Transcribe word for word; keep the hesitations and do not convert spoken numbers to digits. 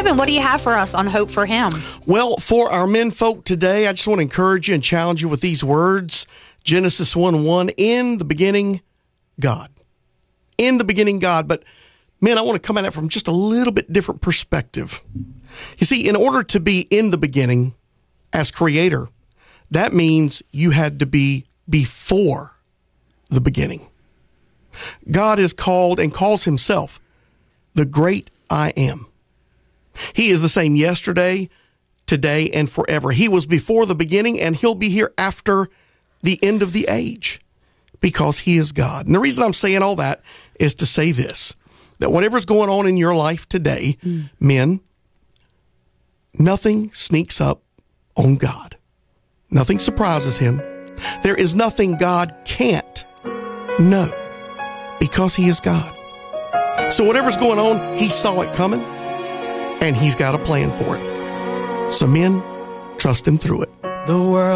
Kevin, what do you have for us on Hope for Him? Well, for our men folk today, I just want to encourage you and challenge you with these words. Genesis one one, in the beginning, God. In the beginning, God. But, men, I want to come at it from just a little bit different perspective. You see, in order to be in the beginning as creator, that means you had to be before the beginning. God is called and calls himself the great I am. He is the same yesterday, today, and forever. He was before the beginning, and he'll be here after the end of the age because he is God. And the reason I'm saying all that is to say this, that whatever's going on in your life today, mm. men, nothing sneaks up on God. Nothing surprises him. There is nothing God can't know because he is God. So whatever's going on, he saw it coming, and he's got a plan for it. So men, trust him through it. The world